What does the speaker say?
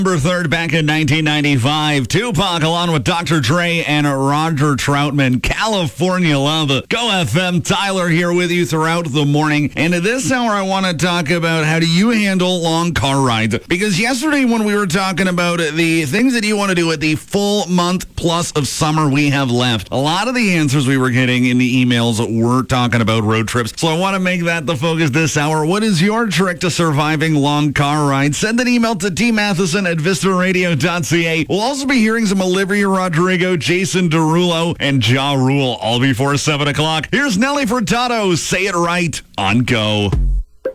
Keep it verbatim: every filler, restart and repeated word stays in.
November third, back in nineteen ninety-five, Tupac along with Doctor Dre and Roger Troutman, California Love. Go F M, Tyler here with you throughout the morning. And at this hour, I want to talk about how do you handle long car rides? Because yesterday when we were talking about the things that you want to do at the full month plus of summer we have left, a lot of the answers we were getting in the emails were talking about road trips. So I want to make that the focus this hour. What is your trick to surviving long car rides? Send an email to T Matheson at vista radio dot c a. We'll also be hearing some Olivia Rodrigo, Jason Derulo, and Ja Rule all before seven o'clock. Here's Nelly Furtado, Say It Right on Go.